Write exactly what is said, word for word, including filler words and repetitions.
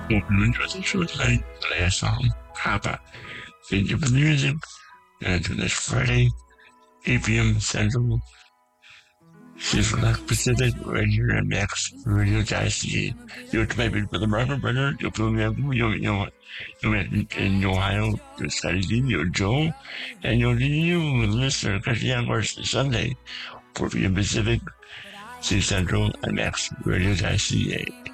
我们昨天说在来上卡吧，thank you for the music. And to next Friday, eight p m Central, six o'clock Pacific, right here at Max Radio Dicey. You're maybe for the Marvin Brenner, you'll feel me, you'll, you'll, you'll, in Ohio, you'll study, you'll Joe, and you'll you, listener, because yeah, of course, Sunday, four p m Pacific, six Central, at Max Radio Dicey.